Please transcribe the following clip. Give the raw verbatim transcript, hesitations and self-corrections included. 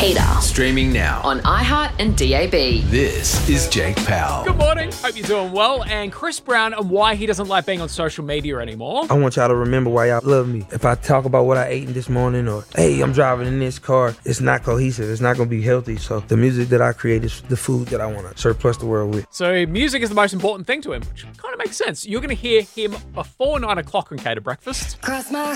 Hater. Streaming now On iHeart and D A B. This is Jake Powell. Good morning. Hope you're doing well. And Chris Brown and why he doesn't like being on social media anymore. I want y'all to remember why y'all love me. If I talk about what I ate this morning or, hey, I'm driving in this car, it's not cohesive. It's not going to be healthy. So the music that I create is the food that I want to surplus the world with. So music is the most important thing to him, which kind of makes sense. You're going to hear him before nine o'clock on Cater Breakfast. Cross my